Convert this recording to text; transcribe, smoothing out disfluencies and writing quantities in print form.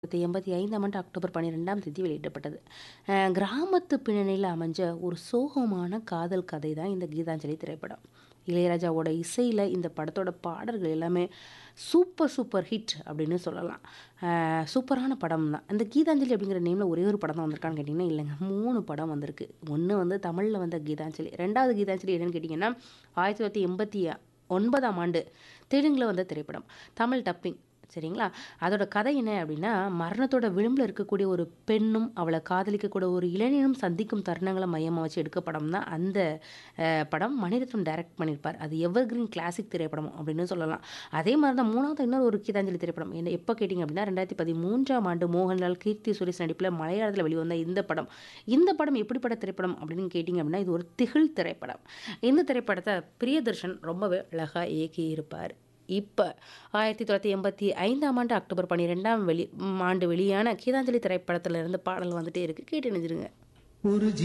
1985ஆம் ஆண்டு அக்டோபர் 12ஆம் தேதி வெளியிடப்பட்டது. கிராமத்து பின்னணியில அமைஞ்ச ஒரு சோகமான காதல் கதை தான் இந்த கீதாஞ்சலி திரைப்படம். இளையராஜாவோட இசையில இந்த படத்தோட பாடல்கள் எல்லாமே சூப்பர் சூப்பர் ஹிட் அப்படின்னு சொல்லலாம். சூப்பரான படம் தான். இந்த கீதாஞ்சலி அப்படிங்கிற நேம்ல ஒரே ஒரு படம் தான் வந்திருக்கான்னு கேட்டிங்கன்னா இல்லைங்க. 3 படம் வந்திருக்கு. ஒண்ணு வந்து தமிழ்ல வந்த கீதாஞ்சலி. 2வது கீதாஞ்சலி என்னன்னு கேட்டிங்கன்னா 1989ஆம் ஆண்டு தெலுங்குல வந்த திரைப்படம். தமிழ் டப்பிங். சரிங்களா? அதோட கதை என்ன அப்படின்னா, மரணத்தோட விளிம்பில இருக்கக்கூடிய ஒரு பெண்ணும், அவள காதலிக்கக்கூடிய ஒரு இளைஞனும் சந்திக்கும் தருணங்கள மையமா வச்சு எடுக்க படம் தான் அந்த படம். மணிரத்னம் டைரக்ட் பண்ணியிருப்பார். அது எவர்கிரீன் கிளாசிக் திரைப்படம் அப்படின்னு சொல்லலாம். அதே மாரி தான் 3வது இன்னொரு ஒரு கீதாஞ்சலி திரைப்படம். என்ன எப்போ கேட்டிங்க அப்படின்னா 2013ஆம் ஆண்டு மோகன்லால், கீர்த்தி சுரேஷ் நடிப்பில மலையாளத்தில வெளிவந்த இந்த படம். இந்த படம் எப்படிப்பட்ட திரைப்படம் அப்படின்னு கேட்டிங்க அப்படின்னா, இது ஒரு திகில் திரைப்படம். இந்த திரைப்படத்த பிரியதர்ஷன் ரொம்பவே அழகா இயக்கியிருப்பார். இப்ப 1985ஆம் ஆண்டு அக்டோபர் 12ஆம் ஆண்டு வெளியான கீதாஞ்சலி திரைப்படத்திலிருந்து பாடல் வந்துட்டே இருக்கு. கேட்டு இணைஞ்சிருங்க. ஒரு